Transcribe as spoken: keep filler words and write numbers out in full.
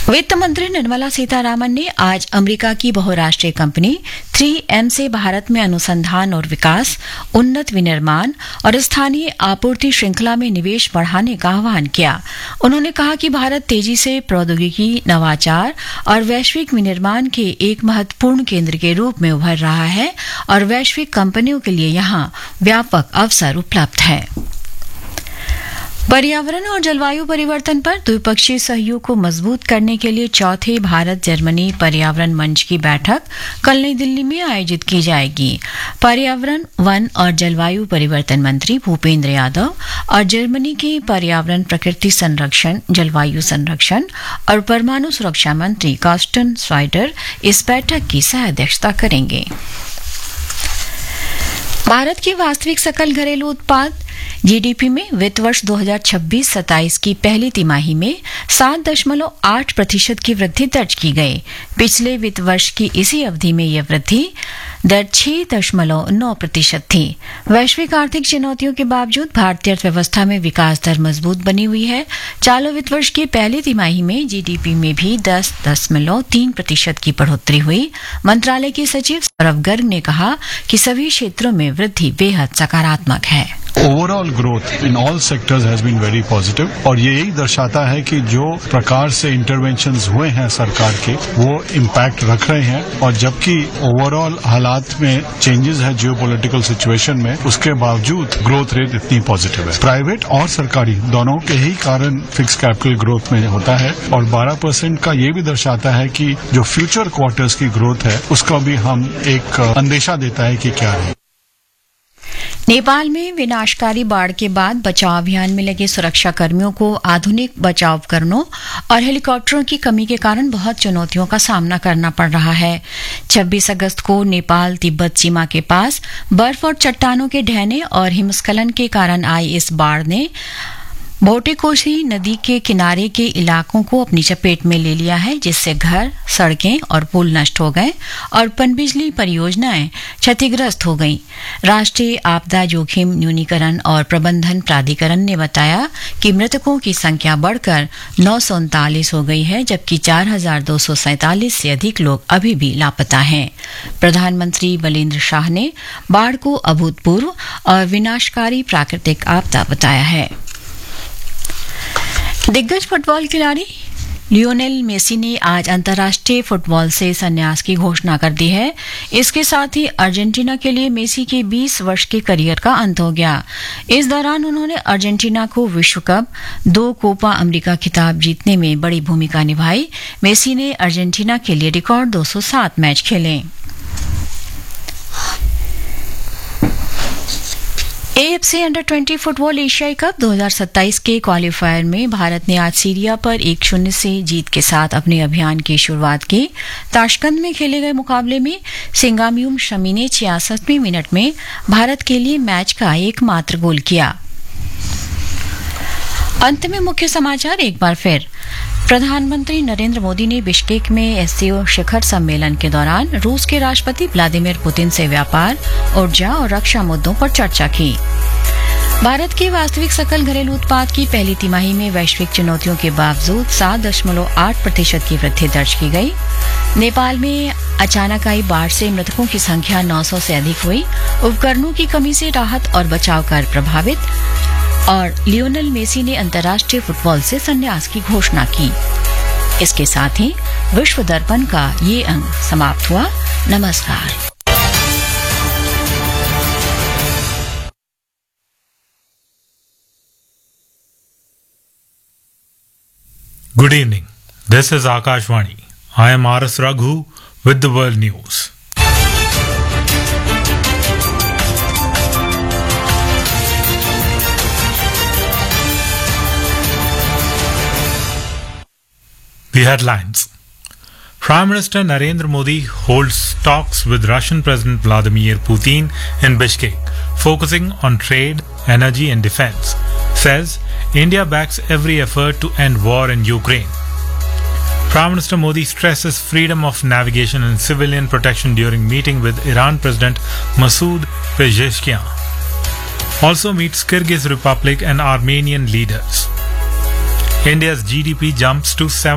वित्त मंत्री निर्मला सीतारामन ने आज अमेरिका की बहुराष्ट्रीय कंपनी थ्री एम से भारत में अनुसंधान और विकास, उन्नत विनिर्माण और स्थानीय आपूर्ति श्रृंखला में निवेश बढ़ाने का आह्वान किया। उन्होंने कहा कि भारत तेजी से प्रौद्योगिकी, नवाचार और वैश्विक विनिर्माण के एक महत्वपूर्ण केंद्र के रूप में उभर रहा है और वैश्विक कंपनियों के लिए यहां व्यापक अवसर उपलब्ध है। पर्यावरण और जलवायु परिवर्तन पर द्विपक्षीय सहयोग को मजबूत करने के लिए चौथे भारत जर्मनी पर्यावरण मंच की बैठक कल नई दिल्ली में आयोजित की जाएगी। पर्यावरण, वन और जलवायु परिवर्तन मंत्री भूपेंद्र यादव और जर्मनी के पर्यावरण, प्रकृति संरक्षण, जलवायु संरक्षण और परमाणु सुरक्षा मंत्री कार्स्टन स्वाइडर इस बैठक की सह-अध्यक्षता करेंगे। भारत के वास्तविक सकल घरेलू उत्पाद जीडीपी में वित्त वर्ष दो हज़ार छब्बीस सत्ताईस की पहली तिमाही में सात दशमलव आठ प्रतिशत की वृद्धि दर्ज की गई। पिछले वित्त वर्ष की इसी अवधि में यह वृद्धि दर छह दशमलव नौ प्रतिशत थी। वैश्विक आर्थिक चुनौतियों के बावजूद भारतीय अर्थव्यवस्था में विकास दर मजबूत बनी हुई है। चालू वित्त वर्ष की पहली तिमाही में जीडीपी में भी दस दशमलव तीन प्रतिशत की बढ़ोतरी हुई। मंत्रालय के सचिव सौरभ गर्ग ने कहा कि सभी क्षेत्रों में वृद्धि बेहद सकारात्मक है। Overall growth in all sectors has been very positive और ये यही दर्शाता है कि जो प्रकार से इंटरवेंशंस हुए हैं सरकार के वो इम्पैक्ट रख रहे हैं और जबकि ओवरऑल हालात में चेंजेस है जियोपॉलिटिकल सिचुएशन में, उसके बावजूद ग्रोथ रेट इतनी पॉजिटिव है। प्राइवेट और सरकारी दोनों के ही कारण फिक्स कैपिटल ग्रोथ में होता है और बारह परसेंट का ये भी दर्शाता है कि जो फ्यूचर क्वार्टर्स की ग्रोथ है उसका भी हम एक अंदेशा देता है कि क्या है। नेपाल में विनाशकारी बाढ़ के बाद बचाव अभियान में लगे सुरक्षा कर्मियों को आधुनिक बचाव उपकरणों और हेलीकॉप्टरों की कमी के कारण बहुत चुनौतियों का सामना करना पड़ रहा है। छब्बीस अगस्त को नेपाल तिब्बत सीमा के पास बर्फ और चट्टानों के ढहने और हिमस्खलन के कारण आई इस बाढ़ ने भोटेकोशी नदी के किनारे के इलाकों को अपनी चपेट में ले लिया है, जिससे घर, सड़कें और पुल नष्ट हो गए और पनबिजली परियोजनाएं क्षतिग्रस्त हो गईं। राष्ट्रीय आपदा जोखिम न्यूनीकरण और प्रबंधन प्राधिकरण ने बताया कि मृतकों की संख्या बढ़कर नौ सौ उनतालीस हो गई है, जबकि चार हजार दो सौ सैंतालीस से अधिक लोग अभी भी लापता हैं। प्रधानमंत्री बलेन्द्र शाह ने बाढ़ को अभूतपूर्व और विनाशकारी प्राकृतिक आपदा बताया है। दिग्गज फुटबॉल खिलाड़ी लियोनेल मेसी ने आज अंतर्राष्ट्रीय फुटबॉल से संन्यास की घोषणा कर दी है। इसके साथ ही अर्जेंटीना के लिए मेसी के बीस वर्ष के करियर का अंत हो गया। इस दौरान उन्होंने अर्जेंटीना को विश्व कप, दो कोपा अमेरिका खिताब जीतने में बड़ी भूमिका निभाई। मेसी ने अर्जेंटीना के लिए रिकॉर्ड दो सौ सात मैच खेले। एएफसी अंडर ट्वेंटी फुटबॉल एशियाई कप दो हज़ार सत्ताईस के क्वालिफायर में भारत ने आज सीरिया पर एक शून्य से जीत के साथ अपने अभियान की शुरुआत की। ताशकंद में खेले गए मुकाबले में सिंगाम्यूम शमी ने छियासठवें मिनट में भारत के लिए मैच का एकमात्र गोल किया। अंत में मुख्य समाचार एक बार फिर। प्रधानमंत्री नरेंद्र मोदी ने बिश्केक में एससीओ शिखर सम्मेलन के दौरान रूस के राष्ट्रपति व्लादिमीर पुतिन से व्यापार, ऊर्जा और रक्षा मुद्दों पर चर्चा की। भारत के वास्तविक सकल घरेलू उत्पाद की पहली तिमाही में वैश्विक चुनौतियों के बावजूद सात दशमलव आठ प्रतिशत की वृद्धि दर्ज की गई। नेपाल में अचानक आई बाढ़ से मृतकों की संख्या नौ सौ से अधिक हुई। उपकरणों की कमी से राहत और बचाव कार्य प्रभावित। और लियोनेल मेसी ने अंतर्राष्ट्रीय फुटबॉल से संन्यास की घोषणा की। इसके साथ ही विश्व दर्पण का ये अंक समाप्त हुआ। नमस्कार। Good evening. This is Akashvani. I am R S Raghu with the World News. The headlines. Prime Minister Narendra Modi holds talks with Russian President Vladimir Putin in Bishkek, focusing on trade, energy and defense. Says India backs every effort to end war in Ukraine. Prime Minister Modi stresses freedom of navigation and civilian protection during meeting with Iran President Masoud Pezeshkian. Also meets Kyrgyz Republic and Armenian leaders. India's G D P jumps to